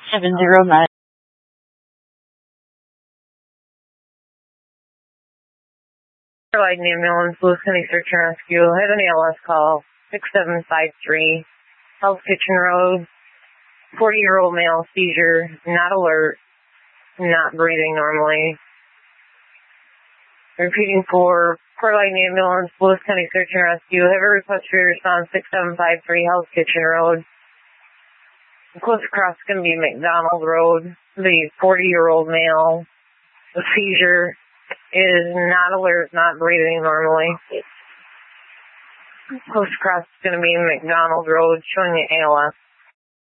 709. Light ambulance, Lewis County Search and Rescue. I have an ALS call, 6753, Hell's Kitchen Road. 40-year-old male, seizure, not alert, not breathing normally. Repeating for Port Light ambulance, Lewis County Search and Rescue. Have a request for your response, 6753, Hell's Kitchen Road. Close across is going to be McDonald Road. The 40-year-old male, the seizure is not alert, not breathing normally. Close across is going to be McDonald Road, showing the ALS.